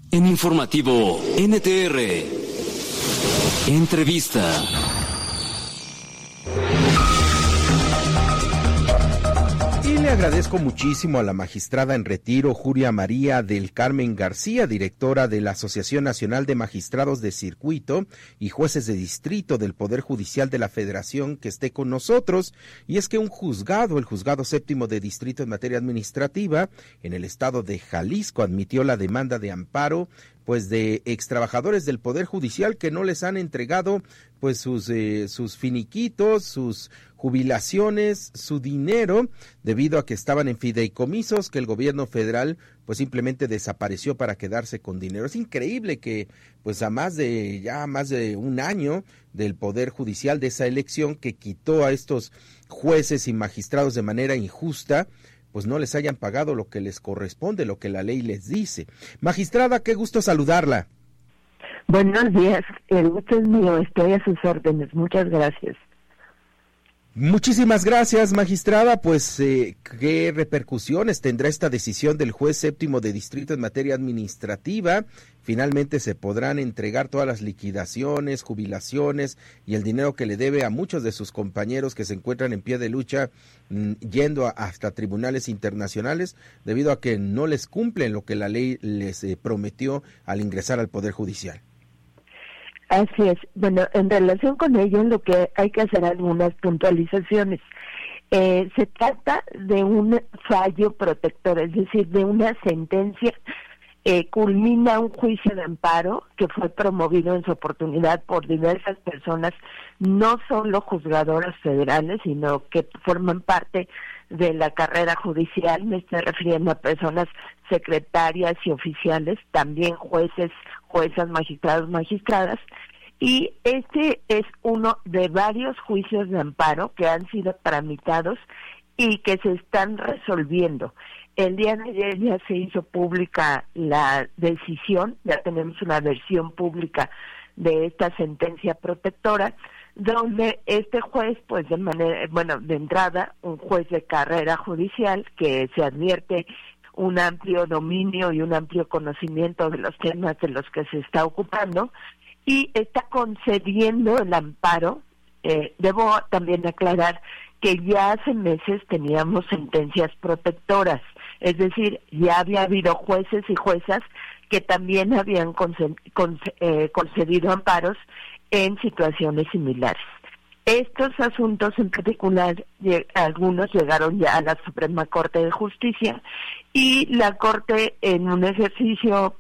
En Informativo NTR, entrevista. Y le agradezco muchísimo a la magistrada en retiro, Julia María del Carmen García, directora de la Asociación Nacional de Magistrados de Circuito y Jueces de Distrito del Poder Judicial de la Federación, que esté con nosotros. Y es que un juzgado, el Juzgado Séptimo de Distrito en materia administrativa, en el estado de Jalisco, admitió la demanda de amparo de extrabajadores del Poder Judicial que no les han entregado sus finiquitos, sus jubilaciones, su dinero, debido a que estaban en fideicomisos que el gobierno federal simplemente desapareció para quedarse con dinero. Es increíble que a más de un año del Poder Judicial, de esa elección que quitó a estos jueces y magistrados de manera injusta, no les hayan pagado lo que les corresponde, lo que la ley les dice. Magistrada, qué gusto saludarla. Buenos días, el gusto es mío, estoy a sus órdenes, muchas gracias. Muchísimas gracias, magistrada. ¿Qué repercusiones tendrá esta decisión del juez séptimo de distrito en materia administrativa? Finalmente se podrán entregar todas las liquidaciones, jubilaciones y el dinero que le debe a muchos de sus compañeros que se encuentran en pie de lucha, yendo hasta tribunales internacionales, debido a que no les cumplen lo que la ley les prometió al ingresar al Poder Judicial. Así es. Bueno, en relación con ello, lo que hay que hacer algunas puntualizaciones. Se trata de un fallo protector, es decir, de una sentencia. Culmina un juicio de amparo que fue promovido en su oportunidad por diversas personas, no solo juzgadoras federales, sino que forman parte de la carrera judicial. Me estoy refiriendo a personas secretarias y oficiales, también jueces, juezas, magistrados, magistradas, y este es uno de varios juicios de amparo que han sido tramitados y que se están resolviendo. El día de ayer ya se hizo pública la decisión, ya tenemos una versión pública de esta sentencia protectora, donde este juez, de entrada, un juez de carrera judicial que se advierte un amplio dominio y un amplio conocimiento de los temas de los que se está ocupando, y está concediendo el amparo. Debo también aclarar que ya hace meses teníamos sentencias protectoras, es decir, ya había habido jueces y juezas que también habían concedido amparos en situaciones similares. Estos asuntos en particular, algunos llegaron ya a la Suprema Corte de Justicia, y la Corte, en un ejercicio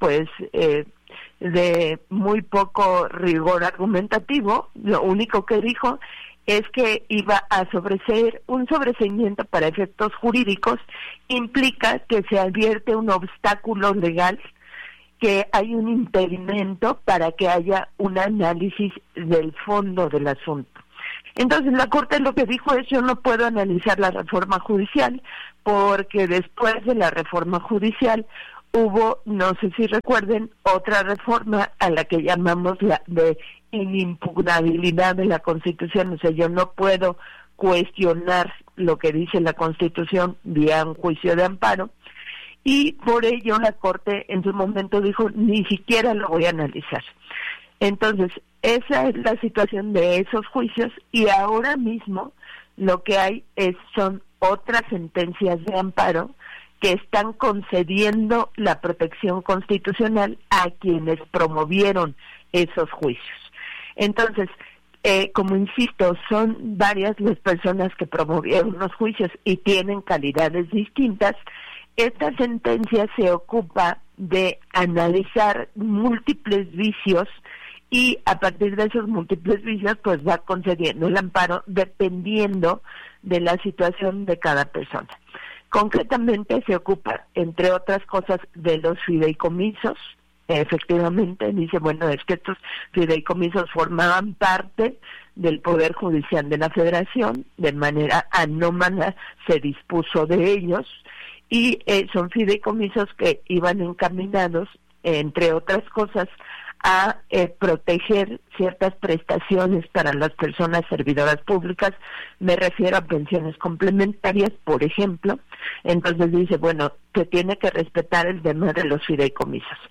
de muy poco rigor argumentativo, lo único que dijo es que iba a sobreseer un sobreseimiento para efectos jurídicos, implica que se advierte un obstáculo legal, que hay un impedimento para que haya un análisis del fondo del asunto. Entonces la Corte lo que dijo es: yo no puedo analizar la reforma judicial, porque después de la reforma judicial hubo, no sé si recuerden, otra reforma a la que llamamos la de inimpugnabilidad de la Constitución. O sea, yo no puedo cuestionar lo que dice la Constitución vía un juicio de amparo, y por ello la Corte en su momento dijo: ni siquiera lo voy a analizar. Entonces, esa es la situación de esos juicios, y ahora mismo lo que hay son otras sentencias de amparo que están concediendo la protección constitucional a quienes promovieron esos juicios. Entonces, como insisto, son varias las personas que promovieron los juicios y tienen calidades distintas. Esta sentencia se ocupa de analizar múltiples vicios, y a partir de esos múltiples vicios va concediendo el amparo dependiendo de la situación de cada persona. Concretamente se ocupa, entre otras cosas, de los fideicomisos. Efectivamente, dice, es que estos fideicomisos formaban parte del Poder Judicial de la Federación, de manera anómala se dispuso de ellos, y son fideicomisos que iban encaminados, entre otras cosas, a proteger ciertas prestaciones para las personas servidoras públicas. Me refiero a pensiones complementarias, por ejemplo. Entonces dice, se tiene que respetar el tema de los fideicomisos.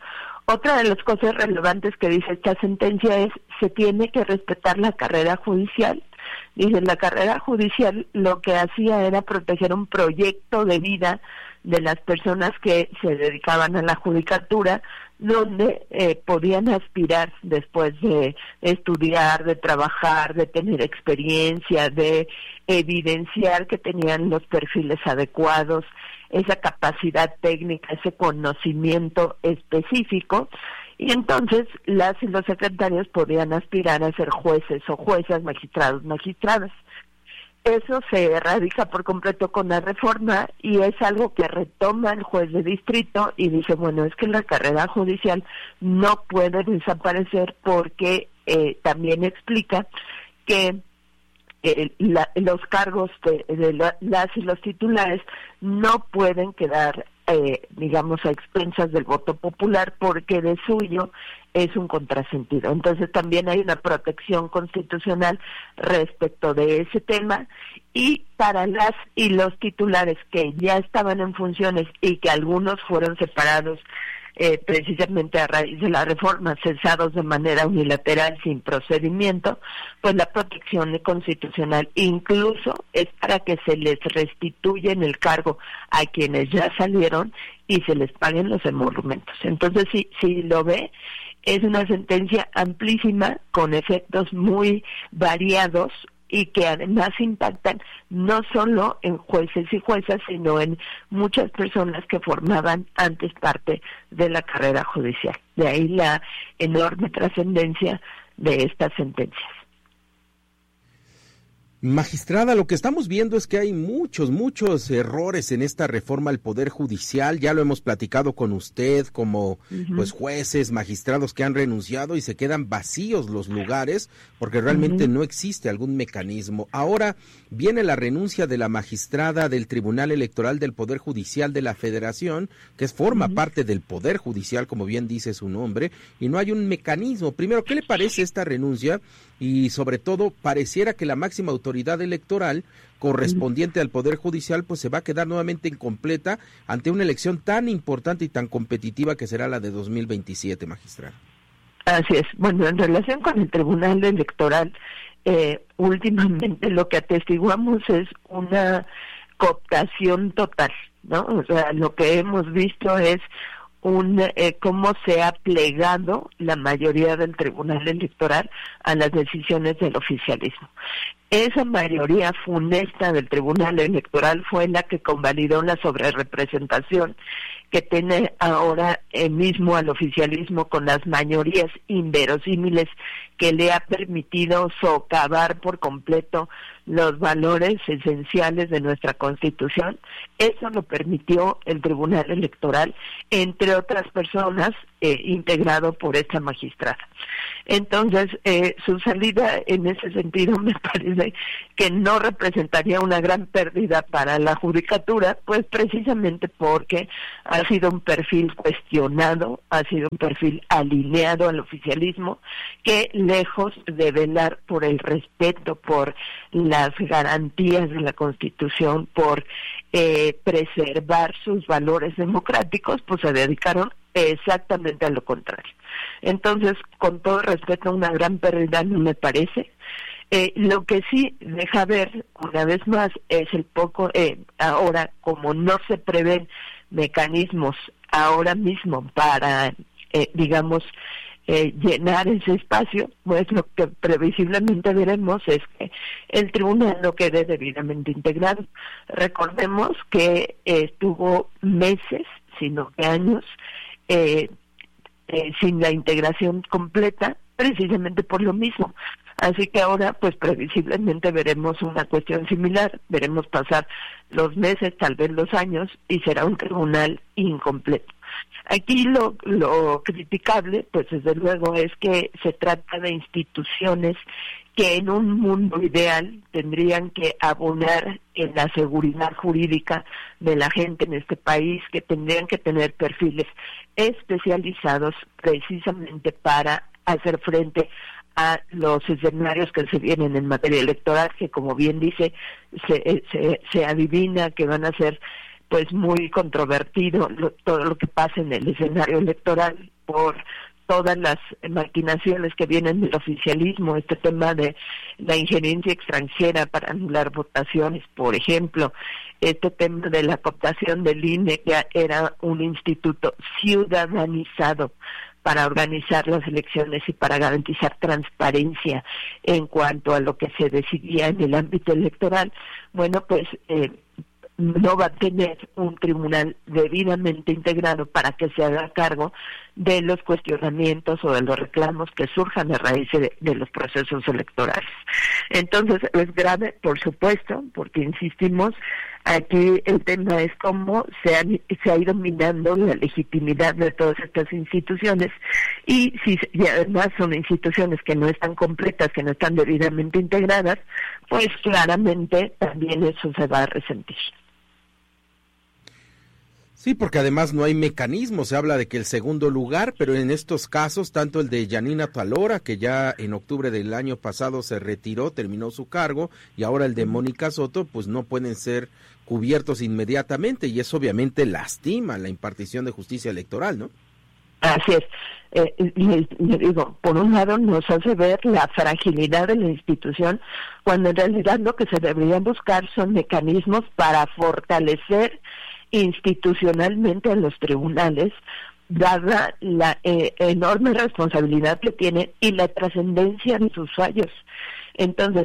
Otra de las cosas relevantes que dice esta sentencia es: se tiene que respetar la carrera judicial. Dice, la carrera judicial lo que hacía era proteger un proyecto de vida de las personas que se dedicaban a la judicatura, donde podían aspirar después de estudiar, de trabajar, de tener experiencia, de evidenciar que tenían los perfiles adecuados, esa capacidad técnica, ese conocimiento específico, y entonces las y los secretarios podían aspirar a ser jueces o juezas, magistrados, magistradas. Eso se erradica por completo con la reforma y es algo que retoma el juez de distrito y dice, bueno, es que la carrera judicial no puede desaparecer porque también explica que los cargos de las y los titulares no pueden quedar digamos a expensas del voto popular, porque de suyo es un contrasentido. Entonces también hay una protección constitucional respecto de ese tema, y para las y los titulares que ya estaban en funciones y que algunos fueron separados precisamente a raíz de la reforma, cesados de manera unilateral sin procedimiento, pues la protección constitucional incluso es para que se les restituya en el cargo a quienes ya salieron y se les paguen los emolumentos. Entonces, si lo ve, es una sentencia amplísima con efectos muy variados y que además impactan no solo en jueces y juezas, sino en muchas personas que formaban antes parte de la carrera judicial. De ahí la enorme trascendencia de estas sentencias. Magistrada, lo que estamos viendo es que hay muchos errores en esta reforma al Poder Judicial. Ya lo hemos platicado con usted, como pues jueces, magistrados que han renunciado y se quedan vacíos los lugares porque realmente no existe algún mecanismo. Ahora viene la renuncia de la magistrada del Tribunal Electoral del Poder Judicial de la Federación, que forma parte del Poder Judicial, como bien dice su nombre, y no hay un mecanismo. Primero, ¿qué le parece esta renuncia? Y sobre todo, pareciera que la máxima autoridad electoral correspondiente al Poder Judicial pues se va a quedar nuevamente incompleta ante una elección tan importante y tan competitiva que será la de 2027, magistrada. Así es. Bueno, en relación con el Tribunal Electoral, últimamente lo que atestiguamos es una cooptación total, ¿no? O sea, lo que hemos visto es cómo se ha plegado la mayoría del Tribunal Electoral a las decisiones del oficialismo. Esa mayoría funesta del Tribunal Electoral fue la que convalidó la sobrerepresentación que tiene ahora mismo al oficialismo, con las mayorías inverosímiles que le ha permitido socavar por completo los valores esenciales de nuestra Constitución. Eso lo permitió el Tribunal Electoral, entre otras personas, integrado por esta magistrada. Entonces, su salida en ese sentido me parece que no representaría una gran pérdida para la judicatura, pues precisamente porque ha sido un perfil cuestionado, ha sido un perfil alineado al oficialismo, que lejos de velar por el respeto, por las garantías de la Constitución, por preservar sus valores democráticos, pues se dedicaron exactamente a lo contrario. Entonces, con todo respeto, una gran pérdida no me parece. Lo que sí deja ver, una vez más, es el poco, ahora, como no se prevén mecanismos ahora mismo para, digamos, llenar ese espacio, pues lo que previsiblemente veremos es que el tribunal no quede debidamente integrado. Recordemos que estuvo meses, sino que años, sin la integración completa, precisamente por lo mismo. Así que ahora, pues previsiblemente veremos una cuestión similar, veremos pasar los meses, tal vez los años, y será un tribunal incompleto. Aquí lo criticable, pues desde luego, es que se trata de instituciones que en un mundo ideal tendrían que abonar en la seguridad jurídica de la gente en este país, que tendrían que tener perfiles especializados precisamente para hacer frente a los escenarios que se vienen en materia electoral, que como bien dice, se adivina que van a ser pues muy controvertido todo lo que pasa en el escenario electoral por todas las maquinaciones que vienen del oficialismo, este tema de la injerencia extranjera para anular votaciones, por ejemplo, este tema de la cooptación del INE, que era un instituto ciudadanizado para organizar las elecciones y para garantizar transparencia en cuanto a lo que se decidía en el ámbito electoral. Bueno, pues no va a tener un tribunal debidamente integrado para que se haga cargo de los cuestionamientos o de los reclamos que surjan a raíz de los procesos electorales. Entonces es grave, por supuesto, porque insistimos, aquí el tema es cómo se ha ido minando la legitimidad de todas estas instituciones y además son instituciones que no están completas, que no están debidamente integradas, pues claramente también eso se va a resentir. Sí, porque además no hay mecanismo, se habla de que el segundo lugar, pero en estos casos, tanto el de Yanina Talora, que ya en octubre del año pasado se retiró, terminó su cargo, y ahora el de Mónica Soto, pues no pueden ser cubiertos inmediatamente, y eso obviamente lastima la impartición de justicia electoral, ¿no? Así es. Le digo, por un lado nos hace ver la fragilidad de la institución, cuando en realidad lo que se deberían buscar son mecanismos para fortalecer institucionalmente a los tribunales, dada la enorme responsabilidad que tienen y la trascendencia de sus fallos. Entonces,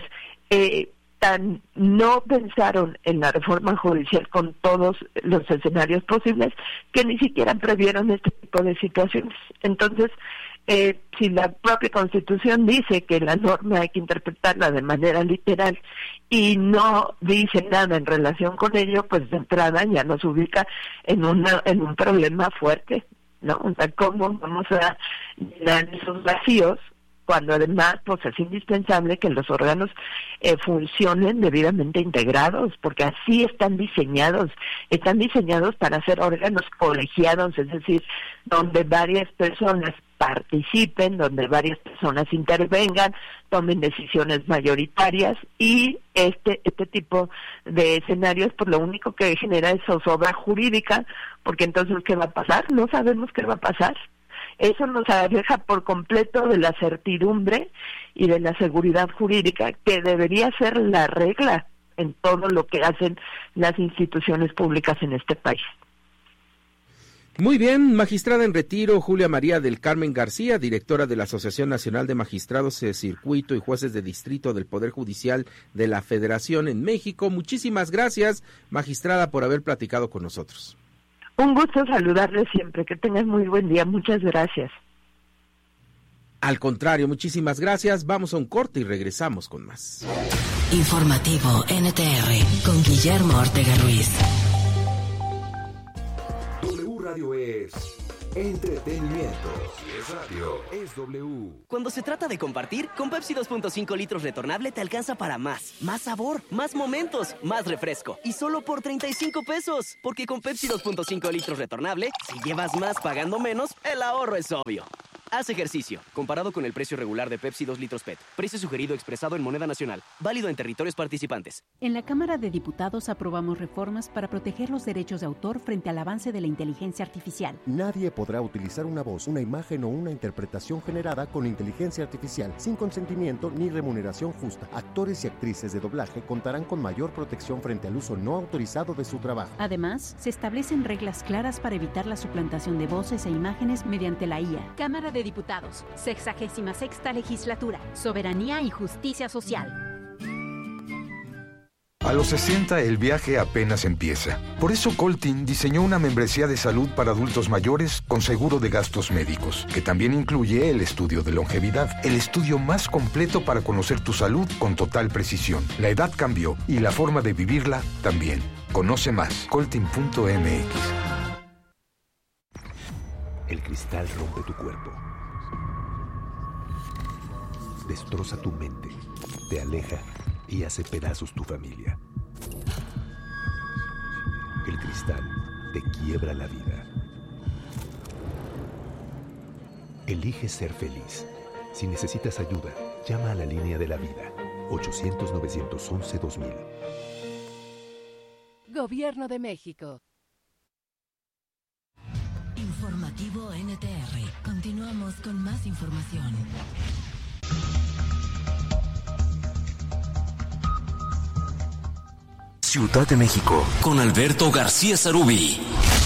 no pensaron en la reforma judicial con todos los escenarios posibles, que ni siquiera previeron este tipo de situaciones. Entonces, si la propia Constitución dice que la norma hay que interpretarla de manera literal y no dice nada en relación con ello, pues de entrada ya nos ubica en un problema fuerte, ¿no? O sea, ¿cómo vamos a llenar esos vacíos cuando además pues es indispensable que los órganos funcionen debidamente integrados, porque así están diseñados para ser órganos colegiados, es decir, donde varias personas participen, donde varias personas intervengan, tomen decisiones mayoritarias, y este tipo de escenarios pues lo único que genera es zozobra jurídica, porque entonces ¿qué va a pasar? No sabemos qué va a pasar. Eso nos aleja por completo de la certidumbre y de la seguridad jurídica, que debería ser la regla en todo lo que hacen las instituciones públicas en este país. Muy bien, magistrada en retiro Julia María del Carmen García, directora de la Asociación Nacional de Magistrados de Circuito y Jueces de Distrito del Poder Judicial de la Federación en México. Muchísimas gracias, magistrada, por haber platicado con nosotros. Un gusto saludarles siempre, que tengan muy buen día, muchas gracias. Al contrario, muchísimas gracias, vamos a un corte y regresamos con más. Informativo NTR con Guillermo Ortega Ruiz. W Radio es entretenimiento. Si es radio, es W. Cuando se trata de compartir, con Pepsi 2.5 litros retornable te alcanza para más. Más sabor, más momentos, más refresco. Y solo por 35 pesos. Porque con Pepsi 2.5 litros retornable, si llevas más pagando menos, el ahorro es obvio. Haz ejercicio. Comparado con el precio regular de Pepsi 2 litros PET. Precio sugerido expresado en moneda nacional. Válido en territorios participantes. En la Cámara de Diputados aprobamos reformas para proteger los derechos de autor frente al avance de la inteligencia artificial. Nadie podrá utilizar una voz, una imagen o una interpretación generada con inteligencia artificial sin consentimiento ni remuneración justa. Actores y actrices de doblaje contarán con mayor protección frente al uso no autorizado de su trabajo. Además, se establecen reglas claras para evitar la suplantación de voces e imágenes mediante la IA. Cámara de Diputados, 66ª Legislatura, Soberanía y Justicia Social. A los 60 el viaje apenas empieza. Por eso Coltin diseñó una membresía de salud para adultos mayores con seguro de gastos médicos, que también incluye el estudio de longevidad, el estudio más completo para conocer tu salud con total precisión. La edad cambió y la forma de vivirla también. Conoce más, coltin.mx. El cristal rompe tu cuerpo. Destroza tu mente, te aleja y hace pedazos tu familia. El cristal te quiebra la vida. Elige ser feliz. Si necesitas ayuda, llama a la línea de la vida. 800-911-2000. Gobierno de México. Informativo NTR. Continuamos con más información. Ciudad de México, con Alberto García Sarubí.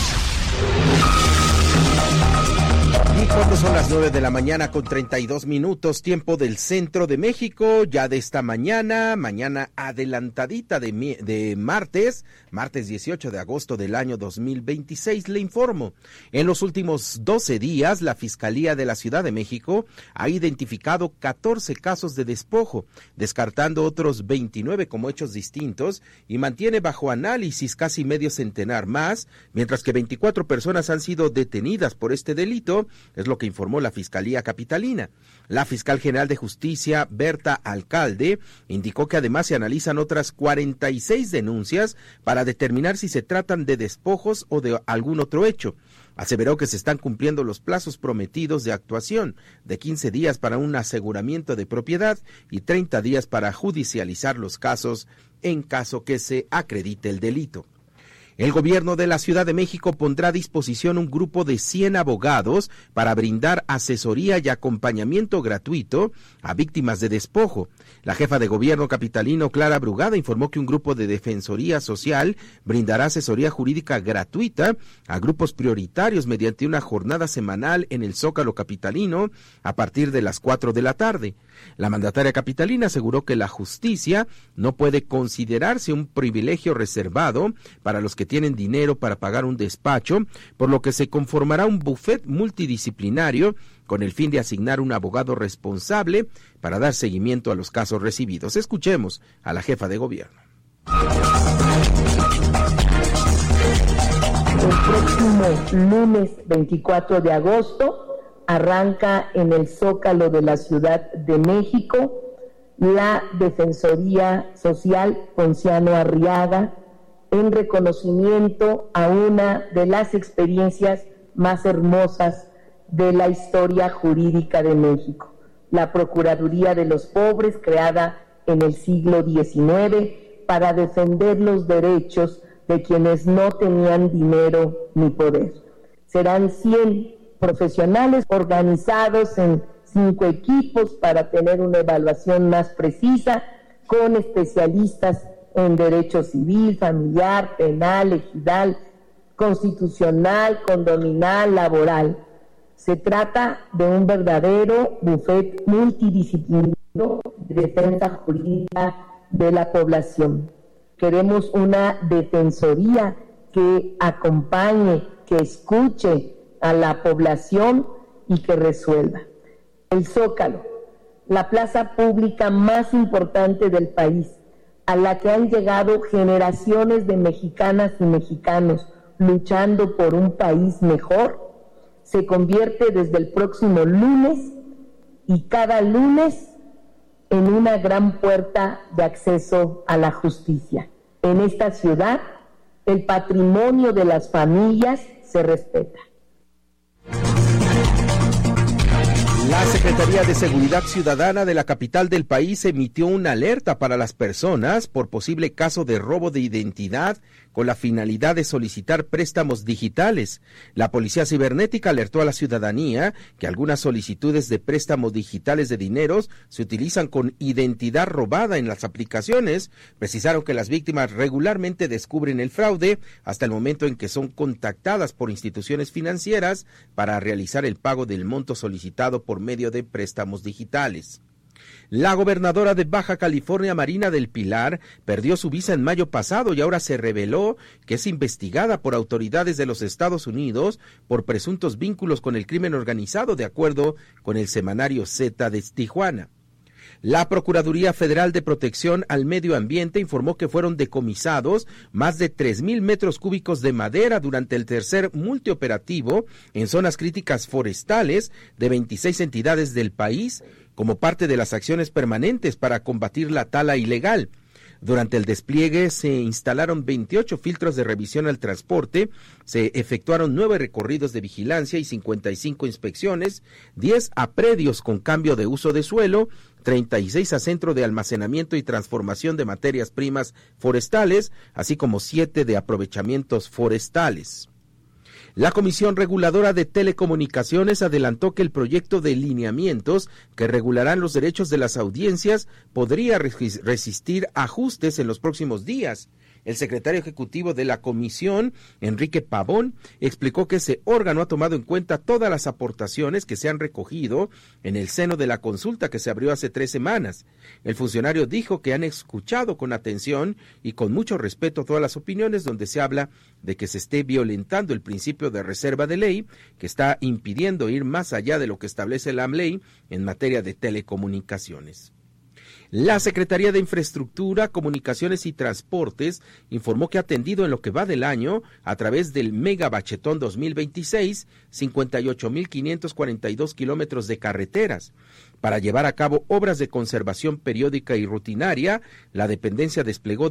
Y cuando son las 9 de la mañana con 32 minutos, tiempo del centro de México, ya de esta mañana adelantadita de martes 18 de agosto del año 2026, le informo. En los últimos 12 días, la Fiscalía de la Ciudad de México ha identificado 14 casos de despojo, descartando otros 29 como hechos distintos, y mantiene bajo análisis casi medio centenar más, mientras que 24 personas han sido detenidas por este delito, es lo que informó la Fiscalía Capitalina. La Fiscal General de Justicia, Berta Alcalde, indicó que además se analizan otras 46 denuncias para determinar si se tratan de despojos o de algún otro hecho. Aseveró que se están cumpliendo los plazos prometidos de actuación, de 15 días para un aseguramiento de propiedad y 30 días para judicializar los casos en caso que se acredite el delito. El gobierno de la Ciudad de México pondrá a disposición un grupo de 100 abogados para brindar asesoría y acompañamiento gratuito a víctimas de despojo. La jefa de gobierno capitalino, Clara Brugada, informó que un grupo de Defensoría Social brindará asesoría jurídica gratuita a grupos prioritarios mediante una jornada semanal en el Zócalo capitalino a partir de las 4 de la tarde. La mandataria capitalina aseguró que la justicia no puede considerarse un privilegio reservado para los que tienen dinero para pagar un despacho, por lo que se conformará un bufet multidisciplinario con el fin de asignar un abogado responsable para dar seguimiento a los casos recibidos. Escuchemos a la jefa de gobierno. El próximo lunes 24 de agosto arranca en el Zócalo de la Ciudad de México la Defensoría Social Ponciano Arriaga, en reconocimiento a una de las experiencias más hermosas de la historia jurídica de México, la Procuraduría de los Pobres, creada en el siglo XIX para defender los derechos de quienes no tenían dinero ni poder. Serán 100 profesionales organizados en 5 equipos para tener una evaluación más precisa, con especialistas en derecho civil, familiar, penal, ejidal, constitucional, condominal, laboral. Se trata de un verdadero bufet multidisciplinario de defensa jurídica de la población. Queremos una defensoría que acompañe, que escuche a la población y que resuelva. El Zócalo, la plaza pública más importante del país, a la que han llegado generaciones de mexicanas y mexicanos luchando por un país mejor, se convierte desde el próximo lunes y cada lunes en una gran puerta de acceso a la justicia. En esta ciudad, el patrimonio de las familias se respeta. La Secretaría de Seguridad Ciudadana de la capital del país emitió una alerta para las personas por posible caso de robo de identidad con la finalidad de solicitar préstamos digitales. La Policía Cibernética alertó a la ciudadanía que algunas solicitudes de préstamos digitales de dineros se utilizan con identidad robada en las aplicaciones. Precisaron que las víctimas regularmente descubren el fraude hasta el momento en que son contactadas por instituciones financieras para realizar el pago del monto solicitado por medio de préstamos digitales. La gobernadora de Baja California, Marina del Pilar, perdió su visa en mayo pasado y ahora se reveló que es investigada por autoridades de los Estados Unidos por presuntos vínculos con el crimen organizado, de acuerdo con el semanario Z de Tijuana. La Procuraduría Federal de Protección al Medio Ambiente informó que fueron decomisados más de 3,000 metros cúbicos de madera durante el tercer multioperativo en zonas críticas forestales de 26 entidades del país, como parte de las acciones permanentes para combatir la tala ilegal. Durante el despliegue se instalaron 28 filtros de revisión al transporte, se efectuaron 9 recorridos de vigilancia y 55 inspecciones, 10 a predios con cambio de uso de suelo, 36 a centro de almacenamiento y transformación de materias primas forestales, así como 7 de aprovechamientos forestales. La Comisión Reguladora de Telecomunicaciones adelantó que el proyecto de lineamientos que regularán los derechos de las audiencias podría resistir ajustes en los próximos días. El secretario ejecutivo de la comisión, Enrique Pavón, explicó que ese órgano ha tomado en cuenta todas las aportaciones que se han recogido en el seno de la consulta que se abrió hace 3 semanas. El funcionario dijo que han escuchado con atención y con mucho respeto todas las opiniones donde se habla de que se esté violentando el principio de reserva de ley, que está impidiendo ir más allá de lo que establece la ley en materia de telecomunicaciones. La Secretaría de Infraestructura, Comunicaciones y Transportes informó que ha atendido en lo que va del año, a través del Mega Bachetón 2026, 58,542 kilómetros de carreteras. Para llevar a cabo obras de conservación periódica y rutinaria, la dependencia desplegó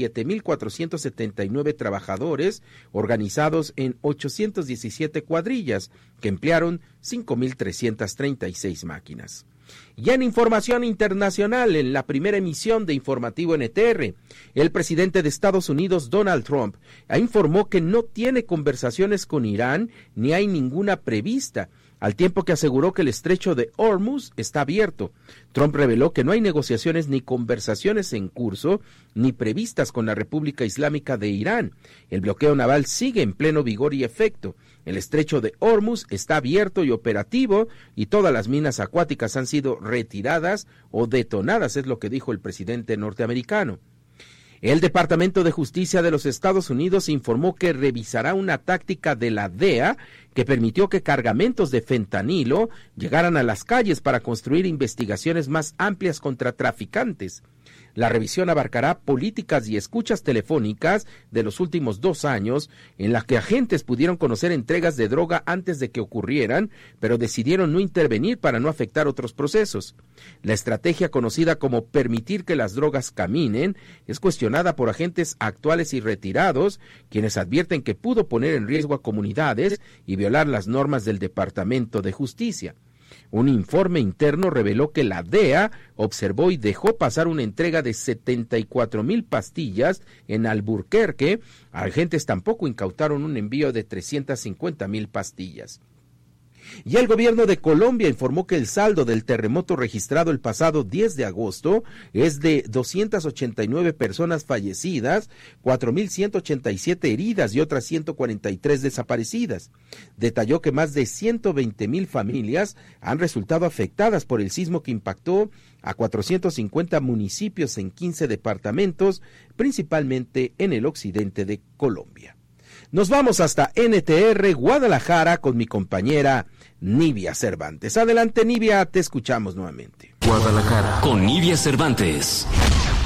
17,479 trabajadores organizados en 817 cuadrillas, que emplearon 5,336 máquinas. Y en información internacional, en la primera emisión de Informativo NTR, el presidente de Estados Unidos, Donald Trump, informó que no tiene conversaciones con Irán ni hay ninguna prevista, al tiempo que aseguró que el estrecho de Hormuz está abierto. Trump reveló que no hay negociaciones ni conversaciones en curso ni previstas con la República Islámica de Irán. El bloqueo naval sigue en pleno vigor y efecto. El estrecho de Hormuz está abierto y operativo y todas las minas acuáticas han sido retiradas o detonadas, es lo que dijo el presidente norteamericano. El Departamento de Justicia de los Estados Unidos informó que revisará una táctica de la DEA que permitió que cargamentos de fentanilo llegaran a las calles para construir investigaciones más amplias contra traficantes. La revisión abarcará políticas y escuchas telefónicas de los últimos 2 años, en las que agentes pudieron conocer entregas de droga antes de que ocurrieran, pero decidieron no intervenir para no afectar otros procesos. La estrategia, conocida como permitir que las drogas caminen, es cuestionada por agentes actuales y retirados, quienes advierten que pudo poner en riesgo a comunidades y violar las normas del Departamento de Justicia. Un informe interno reveló que la DEA observó y dejó pasar una entrega de 74,000 pastillas en Albuquerque. Agentes tampoco incautaron un envío de 350,000 pastillas. Y el gobierno de Colombia informó que el saldo del terremoto registrado el pasado 10 de agosto es de 289 personas fallecidas, 4,187 heridas y otras 143 desaparecidas. Detalló que más de 120,000 familias han resultado afectadas por el sismo que impactó a 450 municipios en 15 departamentos, principalmente en el occidente de Colombia. Nos vamos hasta NTR Guadalajara con mi compañera Nivia Cervantes. Adelante, Nivia, te escuchamos nuevamente. Guadalajara con Nivia Cervantes.